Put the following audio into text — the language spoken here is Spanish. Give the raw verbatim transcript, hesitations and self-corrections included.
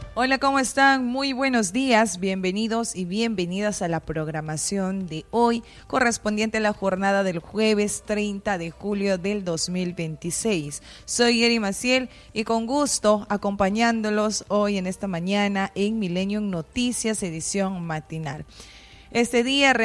Hola, ¿cómo están? Muy buenos días, bienvenidos y bienvenidas a la programación de hoy, correspondiente a la jornada del jueves treinta de julio del dos mil veintiséis. Soy Eri Maciel y con gusto acompañándolos hoy en esta mañana en Millennium Noticias, edición matinal. Este día